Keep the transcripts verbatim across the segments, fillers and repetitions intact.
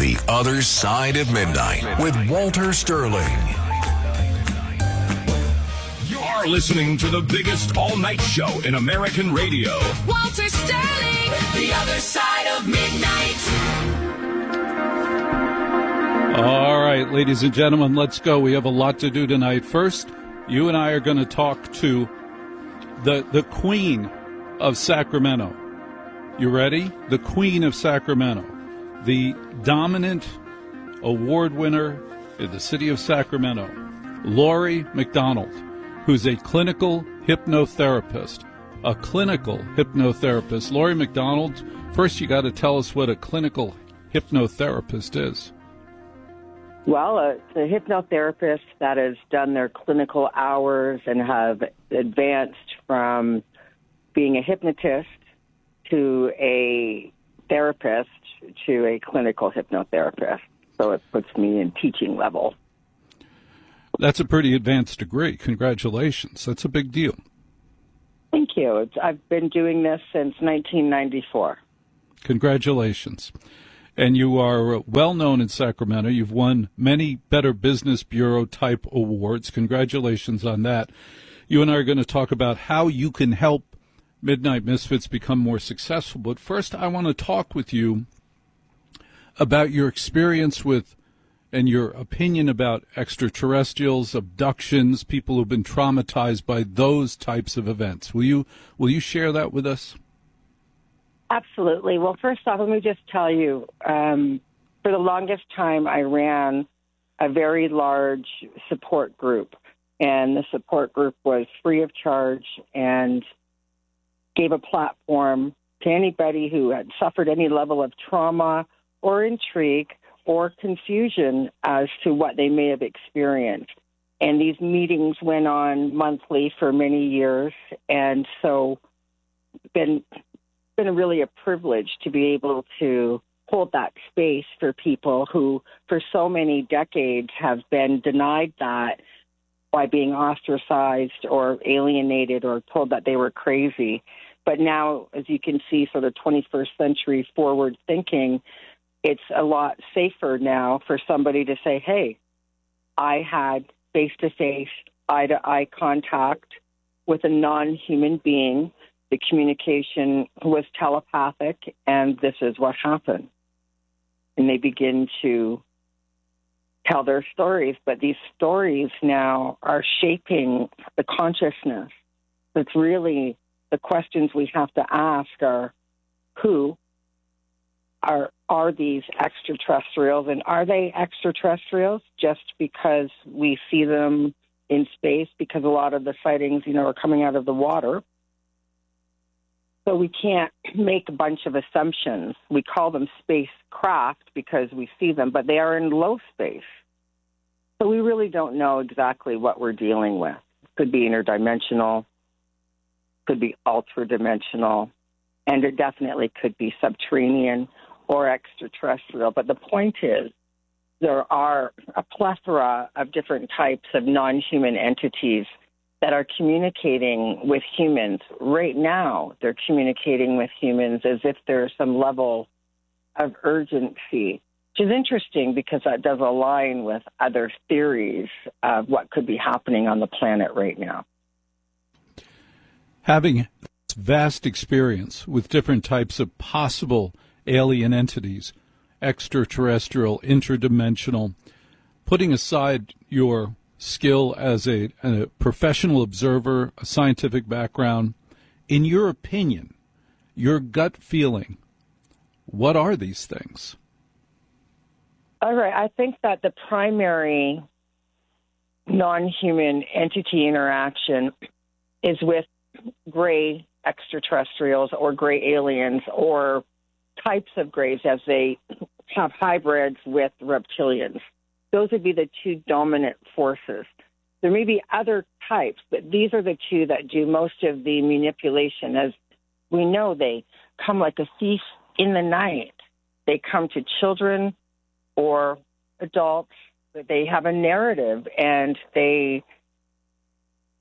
The Other Side of Midnight with Walter Sterling. You're listening to the biggest all-night show in American radio. Walter Sterling, The Other Side of Midnight. All right, ladies and gentlemen, let's go. We have a lot to do tonight. First, you and I are going to talk to the the Queen of Sacramento. You ready? The Queen of Sacramento. The dominant award winner in the city of Sacramento, Laurie McDonald, who's a clinical hypnotherapist. A clinical hypnotherapist. Laurie McDonald, first you got to tell us what a clinical hypnotherapist is. Well, uh, it's a hypnotherapist that has done their clinical hours and have advanced from being a hypnotist to a therapist to a clinical hypnotherapist. So it puts me in teaching level. That's a pretty advanced degree. Congratulations. That's a big deal. Thank you. It's, I've been doing this since nineteen ninety-four. Congratulations. And you are well known in Sacramento. You've won many Better Business Bureau type awards. Congratulations on that. You and I are going to talk about how you can help Midnight Misfits become more successful. But first, I want to talk with you about your experience with and your opinion about extraterrestrials, abductions, people who've been traumatized by those types of events. Will you will you share that with us? Absolutely. Well, first off, let me just tell you, um, for the longest time, I ran a very large support group, and the support group was free of charge and gave a platform to anybody who had suffered any level of trauma or intrigue or confusion as to what they may have experienced. And these meetings went on monthly for many years, and so been been really a privilege to be able to hold that space for people who, for so many decades, have been denied that by being ostracized or alienated or told that they were crazy. But now, as you can see, for the twenty-first century forward thinking, it's a lot safer now for somebody to say, hey, I had face-to-face, eye-to-eye contact with a non-human being. The communication was telepathic, and this is what happened. And they begin to tell their stories, but these stories now are shaping the consciousness. It's really the questions we have to ask are, who are are these extraterrestrials, and are they extraterrestrials just because we see them in space, because a lot of the sightings, you know, are coming out of the water? So we can't make a bunch of assumptions. We call them spacecraft because we see them, but they are in low space. So we really don't know exactly what we're dealing with. It could be interdimensional, could be ultra-dimensional, and it definitely could be subterranean or extraterrestrial. But the point is, there are a plethora of different types of non-human entities that are communicating with humans. Right now, they're communicating with humans as if there's some level of urgency, which is interesting because that does align with other theories of what could be happening on the planet right now. Having vast experience with different types of possible alien entities, extraterrestrial, interdimensional, putting aside your skill as a, a professional observer, a scientific background, in your opinion, your gut feeling, what are these things? All right. I think that the primary non-human entity interaction is with gray extraterrestrials or gray aliens or types of grays as they have hybrids with reptilians. Those would be the two dominant forces. There may be other types, but these are the two that do most of the manipulation. As we know, they come like a thief in the night. They come to children or adults. They have a narrative, and they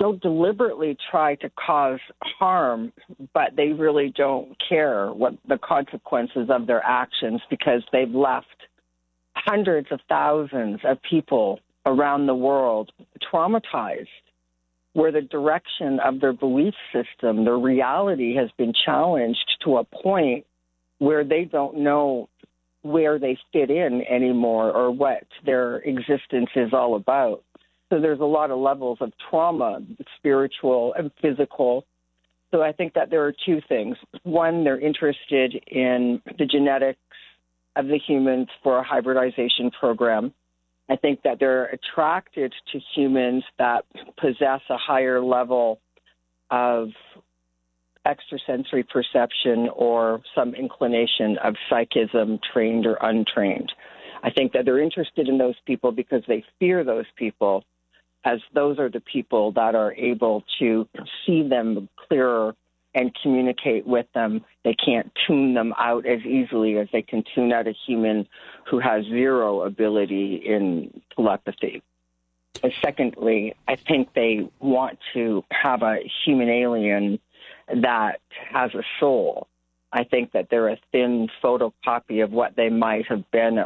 they'll deliberately try to cause harm, but they really don't care what the consequences of their actions, because they've left hundreds of thousands of people around the world traumatized, where the direction of their belief system, their reality has been challenged to a point where they don't know where they fit in anymore or what their existence is all about. So there's a lot of levels of trauma, spiritual and physical. So I think that there are two things. One, they're interested in the genetics of the humans for a hybridization program. I think that they're attracted to humans that possess a higher level of extrasensory perception or some inclination of psychism, trained or untrained. I think that they're interested in those people because they fear those people, as those are the people that are able to see them clearer and communicate with them. They can't tune them out as easily as they can tune out a human who has zero ability in telepathy. And secondly, I think they want to have a human alien that has a soul. I think that they're a thin photocopy of what they might have been